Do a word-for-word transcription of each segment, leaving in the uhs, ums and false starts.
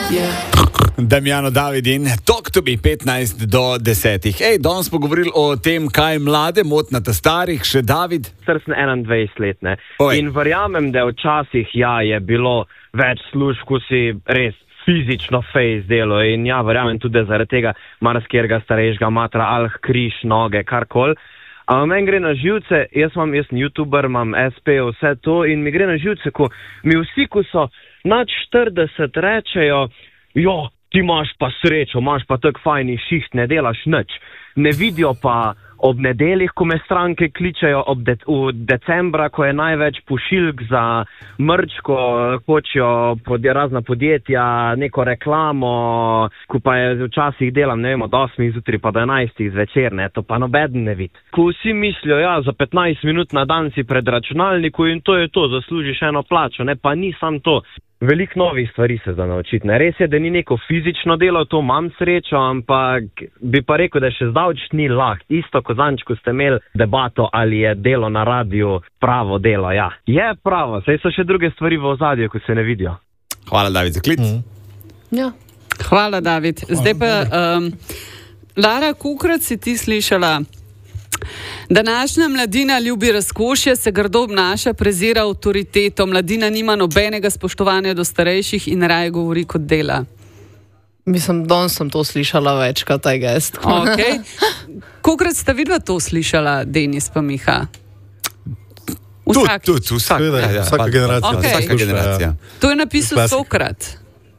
Damjano David in Talk to me petnajst do desetih. Ej, danes smo govorili o tem, kaj mlade moti na ta starih, še David. Star sem enaindvajset let, ne. Oj. In verjamem, da včasih ja, je bilo več služb, ko si res fizično fejs delo in ja, verjamem tudi, da zaradi tega marsikjerga starejšega matra alh, križ, noge, karkoli. Ampak meni gre na živce, jaz imam, jaz sem youtuber, imam es pe, vse to in mi gre na živce, ko mi vsi, ko so nad štirideset rečejo, jo, ti imaš pa srečo, imaš pa tak fajni šiht, ne delaš nič. Ne vidijo pa ob nedeljih, ko me stranke kličejo ob de v decembra, ko je največ pošiljk za mrč, ko hočejo pod razna podjetja, neko reklamo, ko pa je včasih delam, ne vem, od osmih zjutraj pa do enajstih zvečer, ne, to pa nobeden ne vidi. Ko vsi mislijo, ja, za petnajst minut na dan si pred računalniku in to je to, zaslužiš eno plačo, ne, pa ni sam to. Veliko novih stvari se da naučiti. Ne? Res je, da ni neko fizično delo, to imam srečo, ampak bi pa rekel, da še zdavč ni lahko. Isto kot zadnjič, ko ste imeli debato, ali je delo na radiju pravo delo. Ja, je pravo, saj so še druge stvari v ozadju, ko se ne vidijo. Hvala, David, za klic. Mm. Ja. Hvala, David. Zdaj pa, um, Lara, kolikrat si ti slišala? Današnja mladina ljubi razkošje, se grdo obnaša, prezira avtoriteto, mladina nima nobenega spoštovanja do starejših in raje govori kot dela. Mislim, danes sem to slišala večkrat, I guess. Okay. Kolikrat sta vidva to slišala, Denis pa Miha? Vsak. Tud, tud, vsak. Vsak. Ja, ja, vsaka generacija. Okay. Vsaka generacija. To je napisal Sokrat.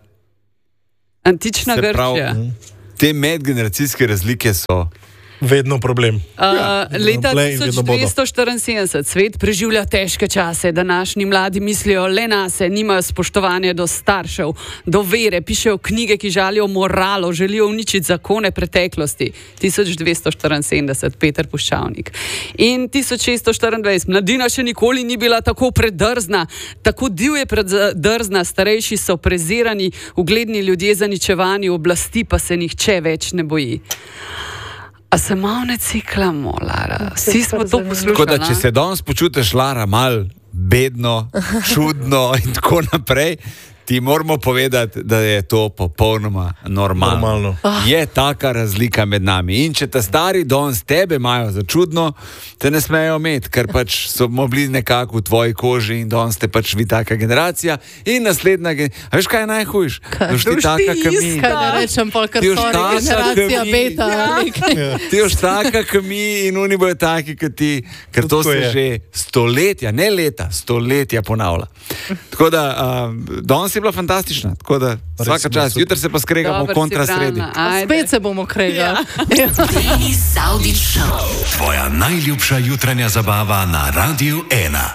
Antična Se Grčija. Prav, te medgeneracijske razlike so vedno problem. Uh, leta tisoč dvesto štiriinsedemdeset svet preživlja težke čase. Današnji mladi mislijo le nase, nimajo spoštovanja do staršev, do vere, pišejo knjige, ki žalijo moralo, želijo uničiti zakone preteklosti. tisoč dvesto štiriinsedemdeset, Peter Puščavnik. In tisoč šeststo štiriindvajset, mladina še nikoli ni bila tako predrzna, tako divje predrzna, starejši so prezirani, ugledni ljudje zaničevani, oblasti pa se nihče več ne boji. A se malo ne ciklamo, Lara? Vsi smo to poslušali. Tako da, če se danes počutiš, Lara, mal bedno, čudno in tako naprej, ti moramo povedati, da je to popolnoma normalno. normalno. Je taka razlika med nami. In če ta stari danes tebe imajo za čudno, te ne smejo imeti, ker pač so bili nekako v tvoji koži in danes ste pač vi taka generacija in naslednja generacija. A veš, kaj je najhujš? Ti ti taka, ka mi. Kaj ne rečem, pol kar sorry, generacija beta. Ja. Ti još taka, ka mi in oni bojo taki, ka ti, ker to se že stoletja, ne leta, stoletja ponavlja. Tako da, um, danes je bila fantastična, tako da vsaka čas, jutri se pa skregamo v kontrasredi. Spet se bomo kregali. Denis Saudić Show. Tvoja najljubša jutranja zabava na Radiu ena.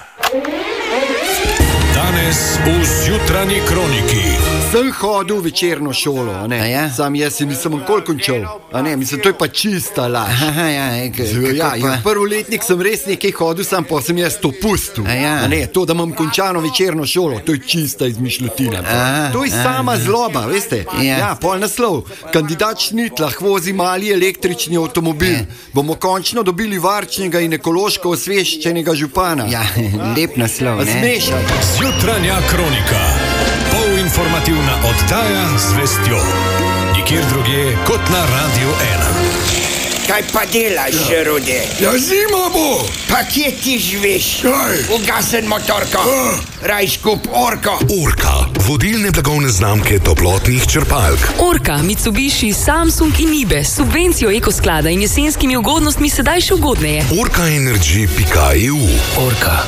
Danes v Zjutranji kroniki. Sem hodil v večerno šolo, a ne? A ja? Sam jaz si nisem nikoli končal, a ne? Mislim, to je pa čista laž. Aha, ja, eke, ja, ja, prvi letnik sem res nekaj hodil, sam pa sem jaz to pustil. A ja? A ne, to, da imam končano večerno šolo, to je čista izmišljotina. Aha, to je sama aha. zloba, veste? Ja. Ja, pol naslov. Kandidat Šnitlah vozi mali električni avtomobil. Ja. Bomo končno dobili varčnega in ekološko osveščenega župana. Ja, lep naslov, ne? Smešan. Zjutranja kronika. Polinformativna oddaja z vestjo. Nikjer drugje kot na Radiu ena. Kaj pa delaš, ja. Rude? Ja, zima bo. Pa kje ti živiš? Kaj? Ugasen motorko. Ja. Raj skup Orko. Orka, vodilne blagovne znamke toplotnih črpalk. Orka, Mitsubishi, Samsung in Nibe s subvencijo ekosklada in jesenskimi ugodnostmi sedaj še ugodneje. orka energy pika e u. Orka.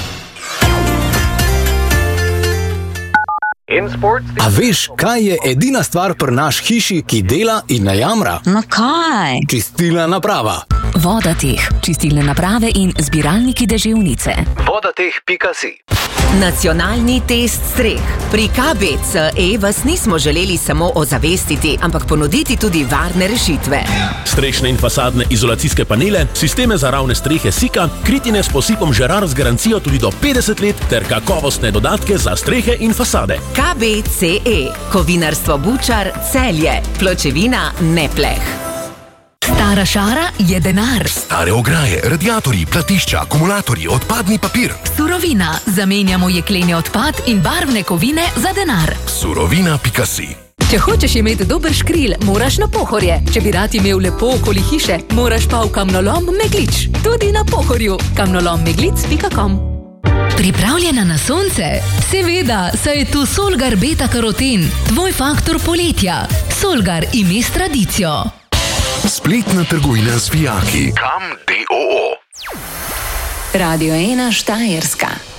A veš, kaj je edina stvar pri naš hiši, ki dela in ne jamra? No kaj? Čistilna naprava. Vodateh, čistilne naprave in zbiralniki deževnice. Vodateh pika si. Nacionalni test streh. Pri K B C E vas nismo želeli samo ozavestiti, ampak ponuditi tudi varne rešitve. Strešne in fasadne izolacijske panele, sisteme za ravne strehe Sika, kritine s posipom Žerar z garancijo tudi do petdeset let ter kakovostne dodatke za strehe in fasade. K B C E. Kovinarstvo Bučar, Celje. Pločevina, ne pleh. Stara šara je denar. Stare ograje, radiatorji, platišča, akumulatorji, odpadni papir. Surovina. Zamenjamo jekleni odpad in barvne kovine za denar. Surovina pika si. Če hočeš imeti dober škril, moraš na Pohorje. Če bi rad imel lepo okoli hiše, moraš pa v kamnolom Meglič. Tudi na Pohorju. kamnolom meglic pika com. Pripravljena na sonce? Seveda, saj je tu Solgar beta karoten, tvoj faktor poletja. Solgar ime s tradicijo. Spletna trgovina z vijaki. Kam D O O. Radio ena Štajerska.